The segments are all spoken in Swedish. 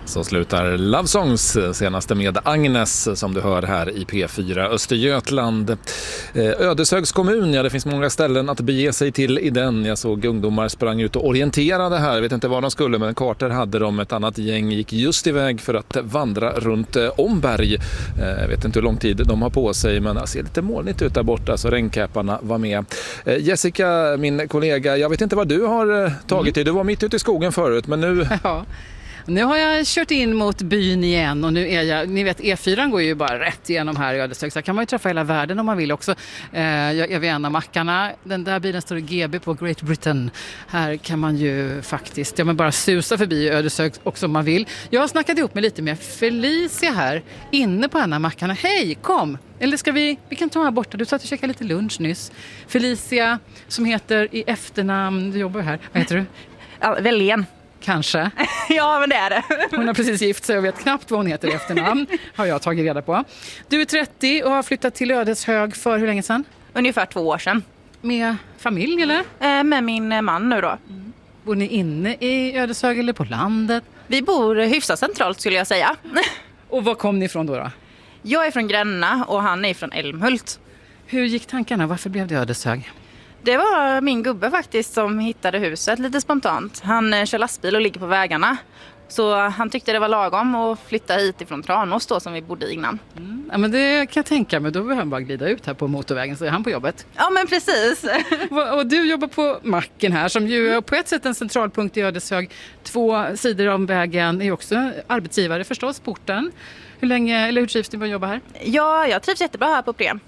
Så slutar Love Songs, senaste med Agnes, som du hör här i P4 Östergötland. Ödeshögs kommun, ja, det finns många ställen att bege sig till i den. Jag såg ungdomar sprang ut och orienterade här. Jag vet inte vad de skulle, men kartor hade de. Ett annat gäng gick just iväg för att vandra runt Omberg. Jag vet inte hur lång tid de har på sig, men det ser lite molnigt ut där borta, så regnkäpparna var med. Jessica, min kollega, jag vet inte vad du har tagit dig. Du var mitt ute i skogen förut, men nu... Ja. Nu har jag kört in mot byn igen och nu är jag, ni vet E4 går ju bara rätt igenom här i Ödeshög, så kan man ju träffa hela världen om man vill också. Jag är vid en av mackarna, den där bilen står GB på Great Britain. Här kan man ju faktiskt, bara susa förbi Ödeshög också om man vill. Jag har snackat ihop med lite med Felicia här inne på en av mackarna. Hej, kom! Eller ska vi kan ta här borta, du satt och käka lite lunch nyss. Felicia, som heter i efternamn, du jobbar här, vad heter du? Ja, Väljen. Kanske. Ja, men det är det. Hon har precis gift sig och vet knappt vad hon heter i efternamn. Har jag tagit reda på. Du är 30 och har flyttat till Ödeshög för hur länge sedan? Ungefär 2 år sedan. Med familj eller? Med min man nu då. Bor ni inne i Ödeshög eller på landet? Vi bor hyfsat centralt skulle jag säga. Och var kom ni ifrån då? Jag är från Gränna och han är från Älmhult. Hur gick tankarna? Varför blev det Ödeshög? Det var min gubbe faktiskt som hittade huset lite spontant. Han kör lastbil och ligger på vägarna. Så han tyckte det var lagom att flytta hit ifrån Tranås då som vi bodde innan. Ja, men det kan jag tänka mig. Då behöver han bara glida ut här på motorvägen så är han på jobbet. Ja, men precis. Och du jobbar på macken här som ju är på ett sätt en centralpunkt i Ödeshög. 2 sidor om vägen är också arbetsgivare förstås, porten. Hur trivs du med att jobba här? Ja, jag trivs jättebra här på Prem.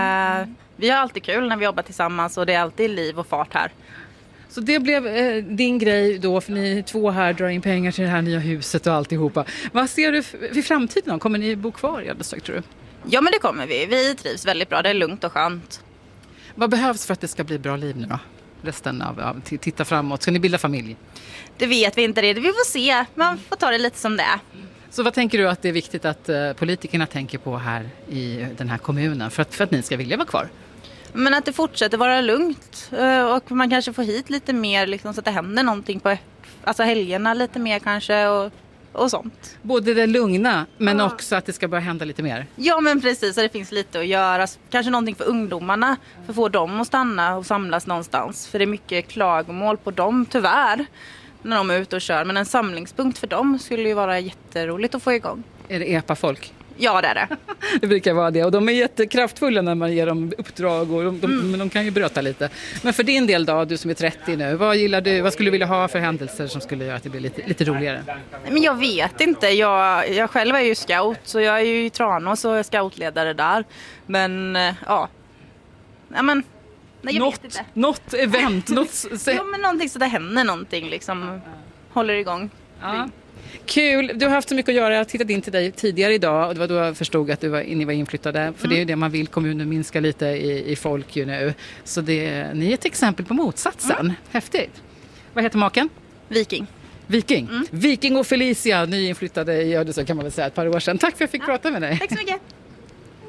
Vi har alltid kul när vi jobbar tillsammans och det är alltid liv och fart här. Så det blev din grej då, för ni 2 här drar in pengar till det här nya huset och alltihopa. Vad ser du för framtiden då? Kommer ni bo kvar i Ödeshög, tror du? Ja, men det kommer vi. Vi trivs väldigt bra. Det är lugnt och skönt. Vad behövs för att det ska bli bra liv nu då? Resten av titta framåt. Ska ni bilda familj? Det vet vi inte det. Vi får se. Man får ta det lite som det är. Så vad tänker du att det är viktigt att politikerna tänker på här i den här kommunen för att ni ska vilja vara kvar? Men att det fortsätter vara lugnt och man kanske får hit lite mer liksom, så att det händer någonting på helgerna lite mer kanske och sånt. Både det lugna men också att det ska börja hända lite mer. Ja, men precis, så det finns lite att göra. Kanske någonting för ungdomarna för att få dem att stanna och samlas någonstans. För det är mycket klagomål på dem tyvärr när de är ute och kör. Men en samlingspunkt för dem skulle ju vara jätteroligt att få igång. Är det EPA-folk? Ja, det är det. Det brukar vara det. Och de är jättekraftfulla när man ger dem uppdrag. Och men de kan ju bröta lite. Men för din del då, du som är 30 nu. Vad gillar du? Vad skulle du vilja ha för händelser som skulle göra att det blir lite roligare? Men jag vet inte. Jag själv är ju scout. Så jag är ju i Tranås och är scoutledare där. Men ja. Men... Nej, jag vet inte. Något event. Ja, men någonting så det händer någonting liksom. Håller igång. Ja. Kul, du har haft så mycket att göra. Jag har tittat in till dig tidigare idag och det var då jag förstod att ni var inflyttade. För det är ju det man vill, kommunen minska lite i folk ju nu. Så ni är ett exempel på motsatsen. Häftigt. Vad heter maken? Viking. Viking och Felicia, nyinflyttade i Ödeshög kan man väl säga ett par år sedan. Tack för att jag fick prata med dig. Tack så mycket.